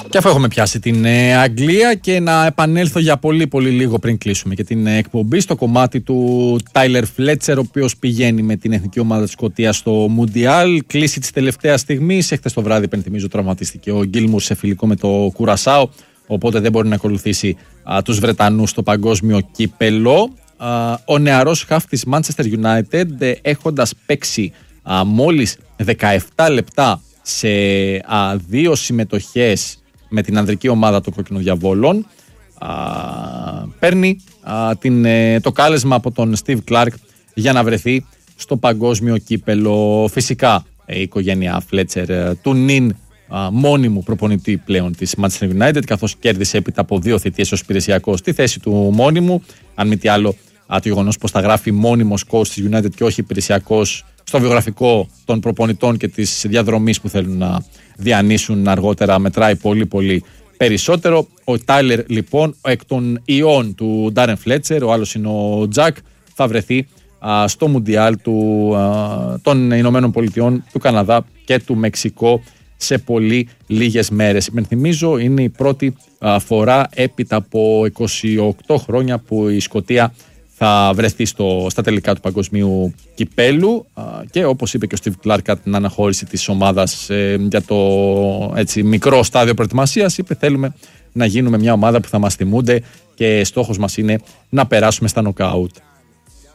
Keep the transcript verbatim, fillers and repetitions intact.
Και αφού έχουμε πιάσει την ε, Αγγλία, και να επανέλθω για πολύ πολύ λίγο πριν κλείσουμε και την ε, εκπομπή στο κομμάτι του Τάιλερ Φλέτσερ, ο οποίος πηγαίνει με την εθνική ομάδα της Σκωτίας στο Μουντιάλ. Κλείσει της τελευταίας στιγμής. Εχθές το βράδυ, υπενθυμίζω, τραυματίστηκε ο Γκίλμουρ σε φιλικό με το Κουρασάο. Οπότε δεν μπορεί να ακολουθήσει α, τους Βρετανούς στο παγκόσμιο κύπελο. Α, ο νεαρός χαφ της Manchester United, ε, έχοντας παίξει α, μόλις δεκαεπτά λεπτά σε α, δύο συμμετοχές με την ανδρική ομάδα των Κοκκινοδιαβόλων, α, παίρνει α, την, ε, το κάλεσμα από τον Steve Clark για να βρεθεί στο παγκόσμιο κύπελο. Φυσικά η οικογένεια Φλέτσερ ε, του νυν α, μόνιμου προπονητή πλέον της Manchester United, καθώς κέρδισε έπειτα από δύο θητείες ως υπηρεσιακός στη θέση του μόνιμου. Αν μη τι άλλο, α, το γεγονός πως θα γράφει μόνιμος coach της United και όχι υπηρεσιακός στο βιογραφικό των προπονητών και της διαδρομής που θέλουν να διανύσουν αργότερα μετράει πολύ πολύ περισσότερο. Ο Τάιλερ λοιπόν, εκ των ιών του Ντάρεν Φλέτσερ, ο άλλος είναι ο Τζακ, θα βρεθεί α, στο Μουντιάλ του, α, των Ηνωμένων Πολιτειών, του Καναδά και του Μεξικό σε πολύ λίγες μέρες. Υπενθυμίζω, είναι η πρώτη α, φορά έπειτα από είκοσι οκτώ χρόνια που η Σκωτία θα βρεθεί στο, στα τελικά του παγκοσμίου κυπέλου, α, και όπως είπε και ο Steve Clark κατά την αναχώρηση της ομάδας ε, για το έτσι, μικρό στάδιο προετοιμασίας, είπε θέλουμε να γίνουμε μια ομάδα που θα μας θυμούνται και στόχος μας είναι να περάσουμε στα νοκάουτ.